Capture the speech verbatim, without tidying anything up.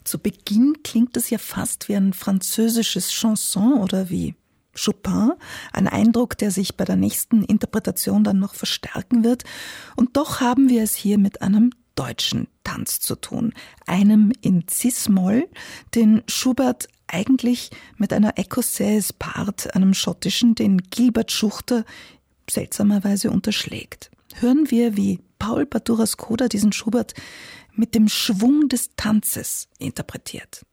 Zu Beginn klingt es ja fast wie ein französisches Chanson oder wie Chopin, ein Eindruck, der sich bei der nächsten Interpretation dann noch verstärken wird. Und doch haben wir es hier mit einem deutschen Tanz zu tun, einem in Cis-Moll, den Schubert eigentlich mit einer Écossaise paart, einem schottischen, den Gilbert Schuchter seltsamerweise unterschlägt. Hören wir, wie Paul Baturas-Koda diesen Schubert mit dem Schwung des Tanzes interpretiert.